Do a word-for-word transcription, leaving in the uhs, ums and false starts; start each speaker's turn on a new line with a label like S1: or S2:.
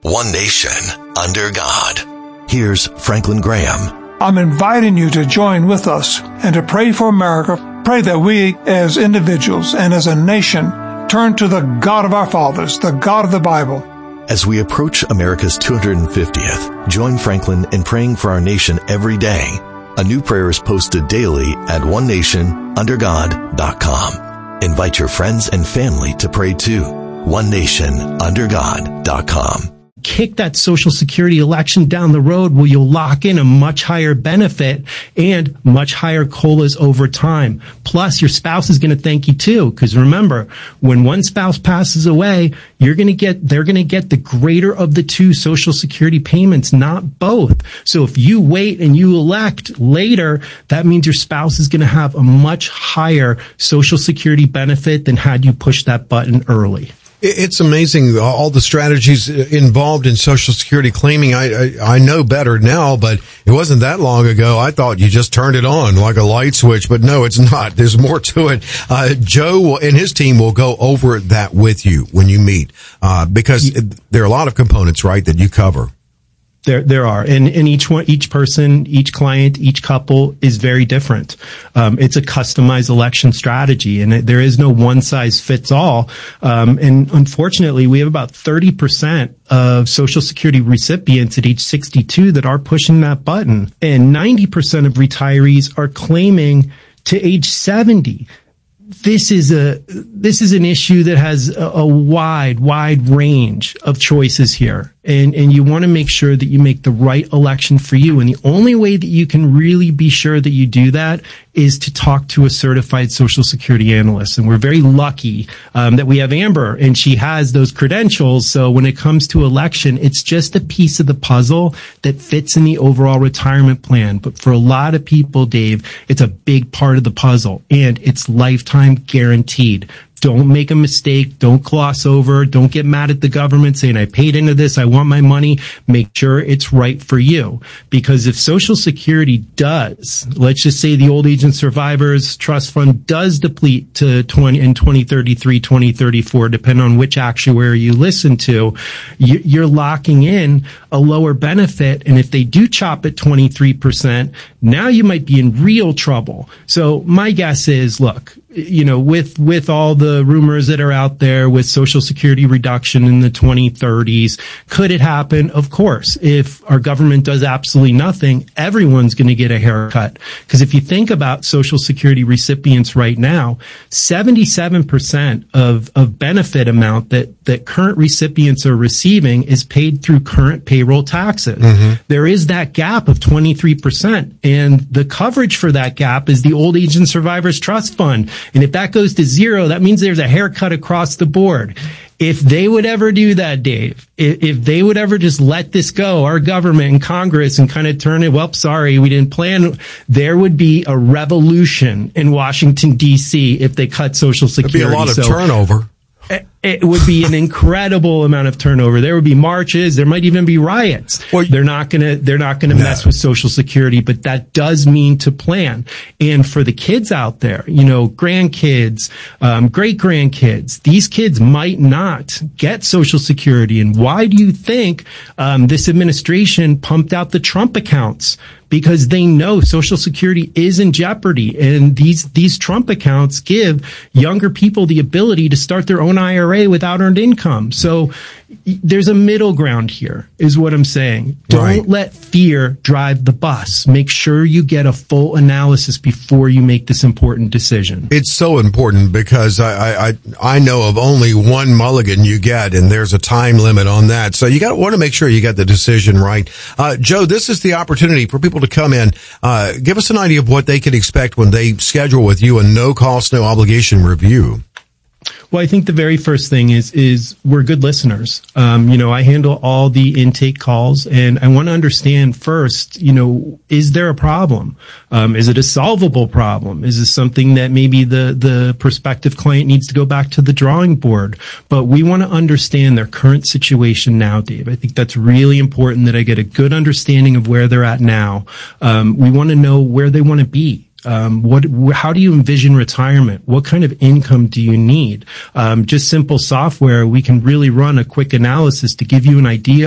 S1: one nation, under God. Here's Franklin Graham.
S2: I'm inviting you to join with us and to pray for America. Pray that we as individuals and as a nation turn to the God of our fathers, the God of the Bible.
S1: As we approach America's two hundred fiftieth, join Franklin in praying for our nation every day. A new prayer is posted daily at one nation under god dot com. Invite your friends and family to pray too. one nation under god dot com.
S3: Kick that Social Security election down the road where you'll lock in a much higher benefit and much higher COLAs over time. Plus, your spouse is going to thank you too, because remember, when one spouse passes away, you're going to get, they're going to get the greater of the two Social Security payments, not both. So if you wait and you elect later, that means your spouse is going to have a much higher Social Security benefit than had you pushed that button early.
S4: It's amazing, all the strategies involved in Social Security claiming. I, I I know better now, but it wasn't that long ago. I thought you just turned it on like a light switch, but no, it's not. There's more to it. Uh, Joe and his team will go over that with you when you meet, uh, because there are a lot of components, right, that you cover.
S3: There, there are, and, and each one, each person, each client, each couple is very different. Um, it's a customized election strategy, and it, there is no one size fits all. Um, and unfortunately, we have about thirty percent of Social Security recipients at age sixty-two that are pushing that button, and ninety percent of retirees are claiming to age seventy. This is a, this is an issue that has a, a wide, wide range of choices here. And, and you want to make sure that you make the right election for you. And the only way that you can really be sure that you do that is to talk to a certified Social Security analyst. And we're very lucky, um, that we have Amber, and she has those credentials. So when it comes to election, it's just a piece of the puzzle that fits in the overall retirement plan. But for a lot of people, Dave, it's a big part of the puzzle, and it's lifetime guaranteed. Don't make a mistake. Don't gloss over. Don't get mad at the government saying, I paid into this. I want my money. Make sure it's right for you. Because if Social Security does, let's just say the Old Age and Survivors Trust Fund does deplete to twenty in twenty thirty-three, twenty thirty-four, depending on which actuary you listen to, you're locking in a lower benefit. And if they do chop at twenty-three percent, now you might be in real trouble. So my guess is, look, you know, with, with all the rumors that are out there with Social Security reduction in the twenty thirties, could it happen? Of course. If our government does absolutely nothing, everyone's going to get a haircut. Because if you think about Social Security recipients right now, seventy-seven percent of, of benefit amount that, that current recipients are receiving is paid through current payroll taxes. Mm-hmm. There is that gap of twenty-three percent. And the coverage for that gap is the Old Age and Survivors Trust Fund. And if that goes to zero, that means there's a haircut across the board. If they would ever do that, Dave, if, if they would ever just let this go, our government and Congress, and kind of turn it, well, sorry, we didn't plan, there would be a revolution in Washington, D C if they cut Social Security.
S4: There'd be a lot of
S3: so,
S4: turnover.
S3: It would be an incredible amount of turnover. There would be marches. There might even be riots. Well, they're not going to, they're not going to no. mess with Social Security, but that does mean to plan. And for the kids out there, you know, grandkids, um, great grandkids, these kids might not get Social Security. And why do you think, um, this administration pumped out the Trump accounts? Because they know Social Security is in jeopardy, and these these Trump accounts give younger people the ability to start their own I R A without earned income. So there's a middle ground here, is what I'm saying. Don't right. let fear drive the bus. Make sure you get a full analysis before you make this important decision.
S4: It's so important, because I I I know of only one mulligan you get, and there's a time limit on that. So you got to want to make sure you get the decision right. Uh, Joe, this is the opportunity for people to come in. Uh, give us an idea of what they can expect when they schedule with you a no cost, no obligation review.
S3: Well, I think the very first thing is, is we're good listeners. Um, you know, I handle all the intake calls, and I want to understand first, you know, is there a problem? Um, is it a solvable problem? Is this something that maybe the, the prospective client needs to go back to the drawing board? But we want to understand their current situation now, Dave. I think that's really important, that I get a good understanding of where they're at now. Um, we want to know where they want to be. Um, what, how do you envision retirement? What kind of income do you need? Um, just simple software, we can really run a quick analysis to give you an idea